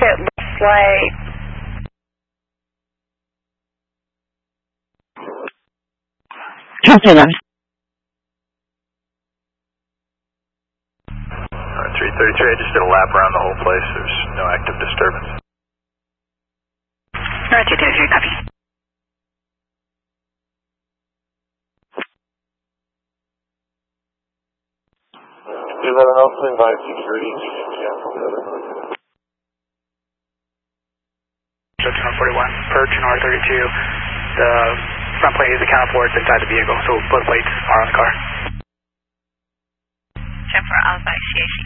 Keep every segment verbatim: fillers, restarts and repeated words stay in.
it looks like Copy that. Uh, three thirty-three, I just did a lap around the whole place. There's no active disturbance. North two thirty-three, copy. Is that an opening by security? one forty-one, perch and R thirty-two. The front plate is accounted for, it's inside the vehicle, so both plates are on the car. Check for Alpha X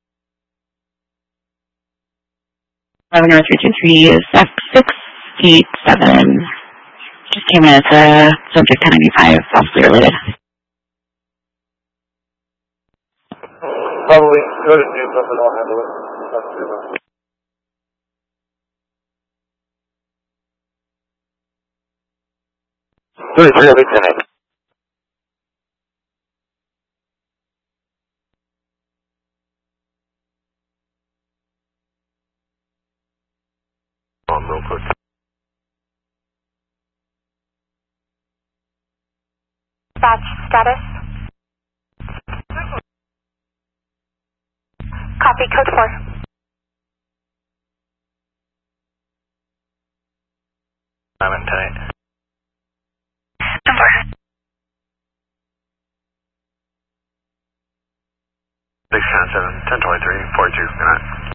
Governor three two three is F six eight seven. Just came in as a subject ten ninety-five, falsely related. Probably go to do something, I'll handle it. That's good. thirty-three, I'll be ten eight. On real quick. Batch status. Copy, code four. I'm in ten eight. ten four. six ten seven, ten twenty-three, forty-two, good night.